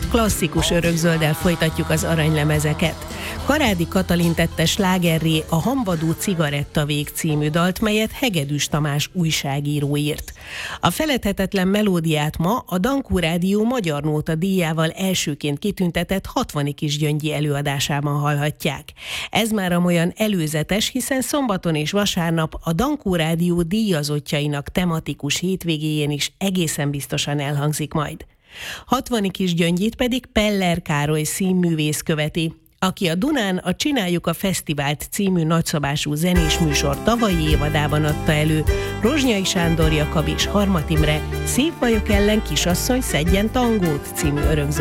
klasszikus örökzölddel folytatjuk az aranylemezeket. Karádi Katalin tette slágerré a Hamvadó cigarettavég című dalt, melyet Hegedűs Tamás újságíró írt. A feledhetetlen melódiát ma a Dankó Rádió Magyar Nóta díjával elsőként kitüntetett 60. Kisgyöngyi előadásában hallhatják. Ez már amolyan előzetes, hiszen szombaton és vasárnap a Dankó Rádió díjazottjainak tematikus hétvégéjén is egészen biztosan elhangzik majd. 60. Kisgyöngyit pedig Peller Károly színművész követi, aki a Dunán a Csináljuk a Fesztivált című nagyszabású zenés műsor tavalyi évadában adta elő Rozsnyai Sándor Jakab és Harmat Imre Szép bajok ellen kisasszony szedjen tangót című örökzöld